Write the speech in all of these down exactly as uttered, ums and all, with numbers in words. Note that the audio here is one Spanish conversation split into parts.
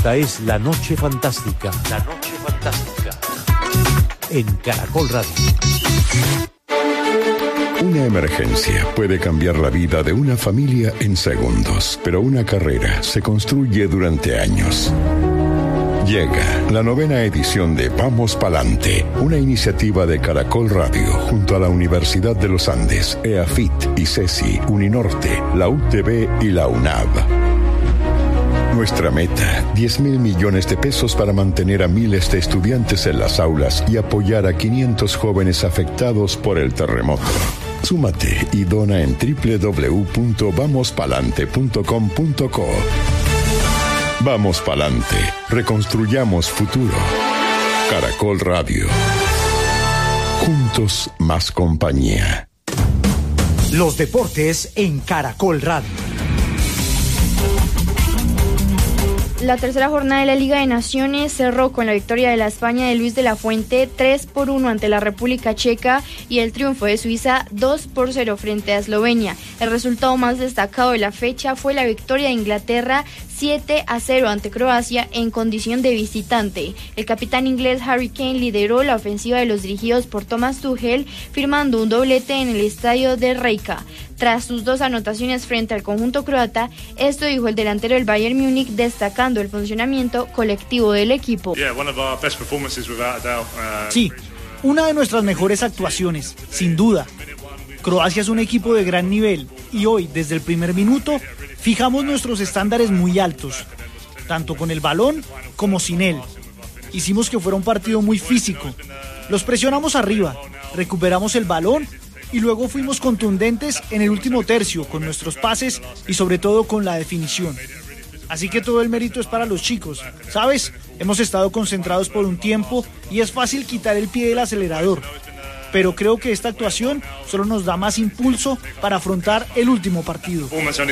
Esta es La Noche Fantástica. La Noche Fantástica. En Caracol Radio. Una emergencia puede cambiar la vida de una familia en segundos, pero una carrera se construye durante años. Llega la novena edición de Vamos Palante, una iniciativa de Caracol Radio junto a la Universidad de los Andes, EAFIT, ICESI, Uninorte, la U T B y la UNAV. Nuestra meta, diez mil millones de pesos para mantener a miles de estudiantes en las aulas y apoyar a quinientos jóvenes afectados por el terremoto. Súmate y dona en doble u doble u doble u punto vamos palante punto com punto co. Vamos Palante, reconstruyamos futuro. Caracol Radio. Juntos más compañía. Los deportes en Caracol Radio. La tercera jornada de la Liga de Naciones cerró con la victoria de la España de Luis de la Fuente tres por uno ante la República Checa y el triunfo de Suiza dos por cero frente a Eslovenia. El resultado más destacado de la fecha fue la victoria de Inglaterra siete a cero ante Croacia en condición de visitante. El capitán inglés Harry Kane lideró la ofensiva de los dirigidos por Thomas Tuchel, firmando un doblete en el estadio de Rijeka. Tras sus dos anotaciones frente al conjunto croata, esto dijo el delantero del Bayern Múnich, destacando el funcionamiento colectivo del equipo. Sí, una de nuestras mejores actuaciones, sin duda. Croacia es un equipo de gran nivel y hoy, desde el primer minuto, fijamos nuestros estándares muy altos, tanto con el balón como sin él. Hicimos que fuera un partido muy físico. Los presionamos arriba, recuperamos el balón y luego fuimos contundentes en el último tercio con nuestros pases y sobre todo con la definición. Así que todo el mérito es para los chicos. ¿Sabes? Hemos estado concentrados por un tiempo y es fácil quitar el pie del acelerador. Pero creo que esta actuación solo nos da más impulso para afrontar el último partido.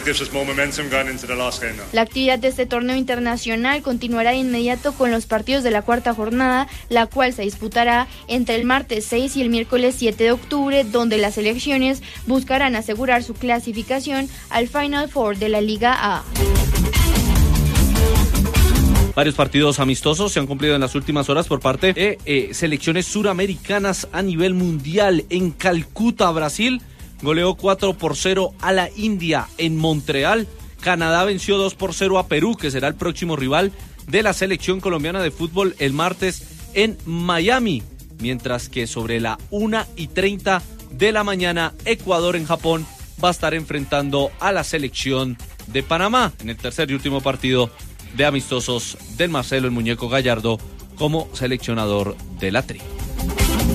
La actividad de este torneo internacional continuará de inmediato con los partidos de la cuarta jornada, la cual se disputará entre el martes seis y el miércoles siete de octubre, donde las selecciones buscarán asegurar su clasificación al Final Four de la Liga A. Varios partidos amistosos se han cumplido en las últimas horas por parte de eh, selecciones suramericanas a nivel mundial. En Calcuta, Brasil, goleó cuatro por cero a la India. En Montreal, Canadá venció dos por cero a Perú, que será el próximo rival de la selección colombiana de fútbol el martes en Miami. Mientras que sobre la una y treinta de la mañana, Ecuador en Japón va a estar enfrentando a la selección de Panamá en el tercer y último partido de amistosos del Marcelo el Muñeco Gallardo como seleccionador de la Tri.